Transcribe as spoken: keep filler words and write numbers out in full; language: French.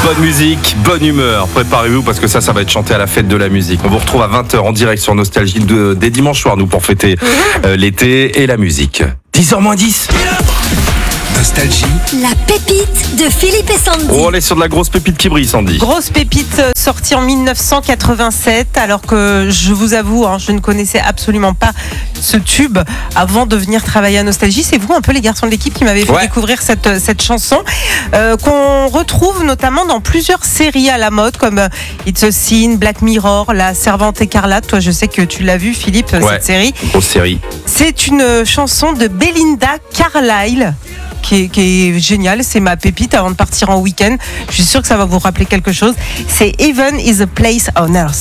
Bonne musique, bonne humeur. Préparez-vous parce que ça, ça va être chanté à la fête de la musique. On vous retrouve à vingt heures en direct sur Nostalgie de, dès dimanche soir, nous, pour fêter euh, l'été et la musique. dix heures moins dix. Nostalgie. La pépite de Philippe et Sandy. Oh, on est sur de la grosse pépite qui brille, Sandy. Grosse pépite euh, sortie en dix-neuf cent quatre-vingt-sept, alors que je vous avoue, hein, je ne connaissais absolument pas ce tube avant de venir travailler à Nostalgie. C'est vous, un peu les garçons de l'équipe, qui m'avez fait Ouais. découvrir cette, cette chanson, euh, qu'on retrouve notamment dans plusieurs séries à la mode, comme euh, It's a Sin, Black Mirror, La Servante écarlate. Toi, je sais que tu l'as vu, Philippe, Ouais. cette série. Grosse série. C'est une chanson de Belinda Carlisle. Qui est, qui est géniale, c'est ma pépite avant de partir en week-end. Je suis sûre que ça va vous rappeler quelque chose. C'est Heaven is a Place on Earth.